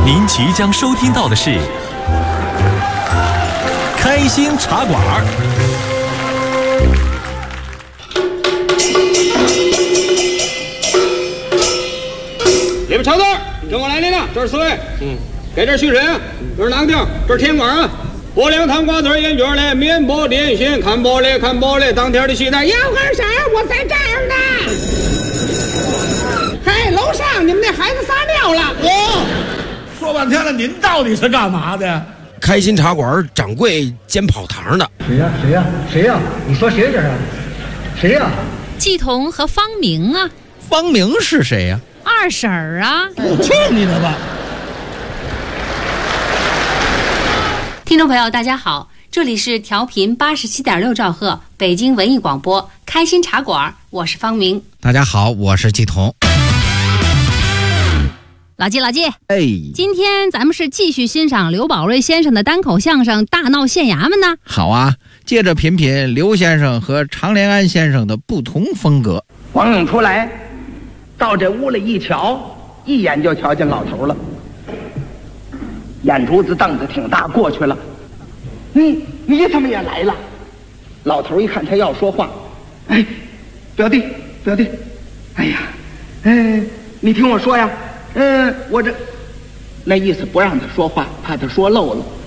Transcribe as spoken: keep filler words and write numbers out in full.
您即将收听到的是《开心茶馆》。 里边瞧字儿，跟我来领了，这是四位。嗯，给这续审，这是哪个地儿？这是天馆啊。拨凉汤瓜子烟卷嘞，面包点心，看包嘞看包嘞，当天的期待。杨二婶，我在这儿呢。嘿，楼上你们那孩子撒尿了。 哦，说半天了，您到底是干嘛的？ 开心茶馆掌柜兼跑堂的。 谁呀？谁呀？谁呀？你说谁这是？谁呀？ 季彤和方明啊。 方明是谁呀？ 二婶儿啊！ 去你的吧！ 听众朋友，大家好，这里是调频八十七点六兆赫北京文艺广播开心茶馆，我是方明。 大家好，我是季彤。 老季，老季， 哎， 今天咱们是继续欣赏刘宝瑞先生的单口相声《大闹县衙门》呢。 好啊，接着品品刘先生和常连安先生的不同风格。 王勇出来，到这屋里一瞧，一眼就瞧见老头了，眼珠子瞪得挺大，过去了。你你怎么也来了？老头一看他要说话，哎，表弟表弟，哎呀，哎，你听我说呀，嗯、呃，我这那意思不让他说话，怕他说漏了。